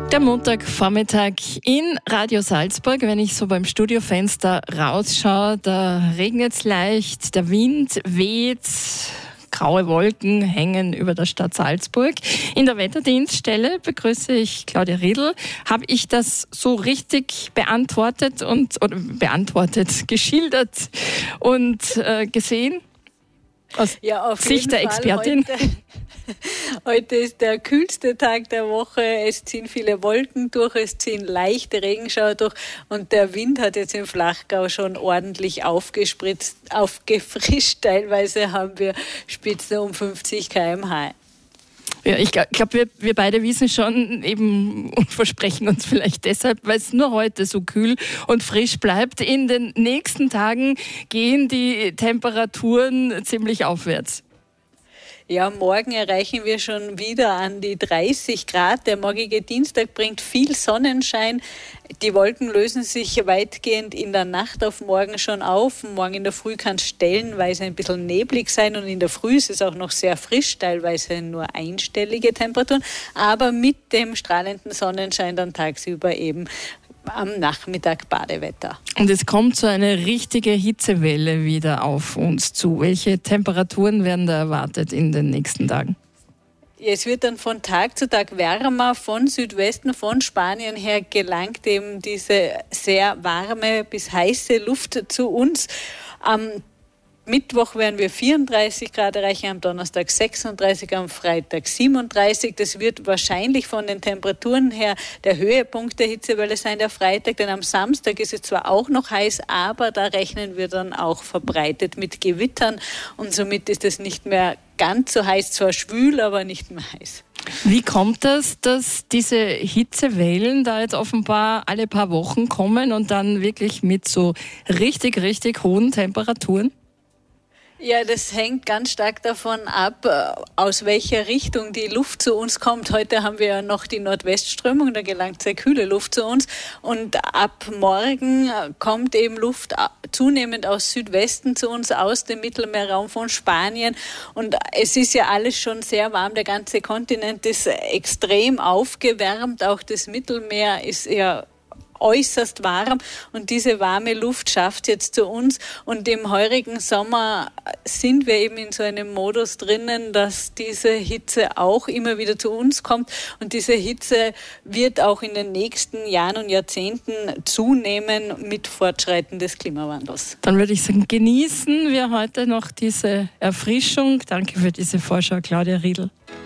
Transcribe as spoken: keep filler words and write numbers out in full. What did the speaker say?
Der Montagvormittag in Radio Salzburg. Wenn ich so beim Studiofenster rausschaue, da regnet es leicht, der Wind weht, graue Wolken hängen über der Stadt Salzburg. In der Wetterdienststelle begrüße ich Claudia Riedl. Habe ich das so richtig beantwortet und oder beantwortet, geschildert und äh, gesehen? Aus ja, auf Sicht der Expertin. Heute, heute ist der kühlste Tag der Woche. Es ziehen viele Wolken durch, es ziehen leichte Regenschauer durch und der Wind hat jetzt im Flachgau schon ordentlich aufgespritzt, aufgefrischt. Teilweise haben wir Spitzen um fünfzig Kilometer pro Stunde. Ja, ich glaube, wir, wir beide wissen schon eben und versprechen uns vielleicht deshalb, weil es nur heute so kühl und frisch bleibt. In den nächsten Tagen gehen die Temperaturen ziemlich aufwärts. Ja, morgen erreichen wir schon wieder an die dreißig Grad. Der morgige Dienstag bringt viel Sonnenschein. Die Wolken lösen sich weitgehend in der Nacht auf morgen schon auf. Morgen in der Früh kann es stellenweise ein bisschen neblig sein und in der Früh ist es auch noch sehr frisch, teilweise nur einstellige Temperaturen, aber mit dem strahlenden Sonnenschein dann tagsüber eben am Nachmittag Badewetter. Und es kommt so eine richtige Hitzewelle wieder auf uns zu. Welche Temperaturen werden da erwartet in den nächsten Tagen? Es wird dann von Tag zu Tag wärmer. Von Südwesten, von Spanien her gelangt eben diese sehr warme bis heiße Luft zu uns. Am Mittwoch werden wir vierunddreißig Grad erreichen, am Donnerstag sechsunddreißig, am Freitag siebenunddreißig. Das wird wahrscheinlich von den Temperaturen her der Höhepunkt der Hitzewelle sein, der Freitag. Denn am Samstag ist es zwar auch noch heiß, aber da rechnen wir dann auch verbreitet mit Gewittern. Und somit ist es nicht mehr ganz so heiß, zwar schwül, aber nicht mehr heiß. Wie kommt das, dass diese Hitzewellen da jetzt offenbar alle paar Wochen kommen und dann wirklich mit so richtig, richtig hohen Temperaturen? Ja, das hängt ganz stark davon ab, aus welcher Richtung die Luft zu uns kommt. Heute haben wir ja noch die Nordwestströmung, da gelangt sehr kühle Luft zu uns. Und ab morgen kommt eben Luft zunehmend aus Südwesten zu uns, aus dem Mittelmeerraum von Spanien. Und es ist ja alles schon sehr warm, der ganze Kontinent ist extrem aufgewärmt. Auch das Mittelmeer ist ja äußerst warm und diese warme Luft schafft jetzt zu uns und im heurigen Sommer sind wir eben in so einem Modus drinnen, dass diese Hitze auch immer wieder zu uns kommt und diese Hitze wird auch in den nächsten Jahren und Jahrzehnten zunehmen mit Fortschreiten des Klimawandels. Dann würde ich sagen, genießen wir heute noch diese Erfrischung. Danke für diese Vorschau, Claudia Riedl.